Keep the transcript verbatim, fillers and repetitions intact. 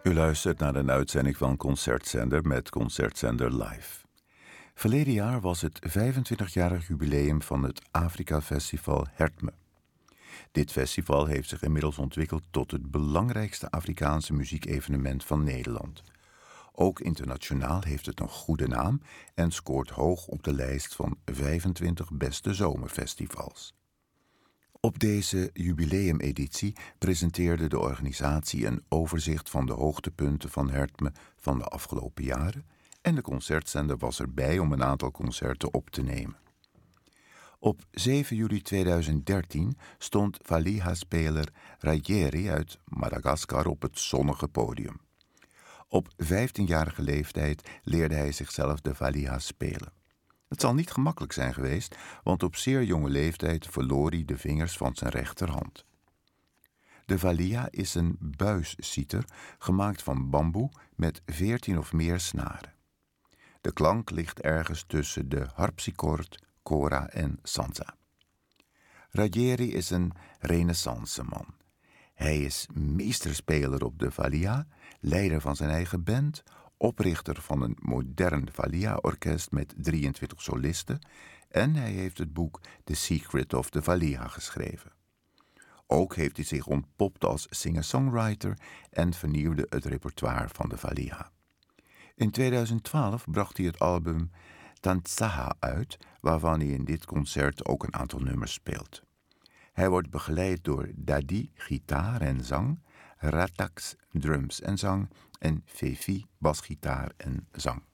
U luistert naar een uitzending van Concertzender met Concertzender Live. Verleden jaar was het vijfentwintigjarig jubileum van het Afrika-festival Hertme. Dit festival heeft zich inmiddels ontwikkeld tot het belangrijkste Afrikaanse muziekevenement van Nederland. Ook internationaal heeft het een goede naam en scoort hoog op de lijst van vijfentwintig beste zomerfestivals. Op deze jubileumeditie presenteerde de organisatie een overzicht van de hoogtepunten van Hertme van de afgelopen jaren en de concertzender was erbij om een aantal concerten op te nemen. Op zeven juli tweeduizend dertien stond Valiha-speler Rayeri uit Madagaskar op het zonnige podium. Op vijftienjarige leeftijd leerde hij zichzelf de Valiha spelen. Het zal niet gemakkelijk zijn geweest, want op zeer jonge leeftijd verloor hij de vingers van zijn rechterhand. De Valiha is een buissieter gemaakt van bamboe met veertien of meer snaren. De klank ligt ergens tussen de harpsichord, kora en sansa. Rayeri is een renaissance-man. Hij is meesterspeler op de Valiha, leider van zijn eigen band, oprichter van een modern Valiha-orkest met drieëntwintig solisten en hij heeft het boek The Secret of the Valiha geschreven. Ook heeft hij zich ontpopt als singer-songwriter en vernieuwde het repertoire van de Valiha. In tweeduizend twaalf bracht hij het album Tantsaha uit, waarvan hij in dit concert ook een aantal nummers speelt. Hij wordt begeleid door Dadi, gitaar en zang, Ratax, drums en zang en Fefi, basgitaar en zang.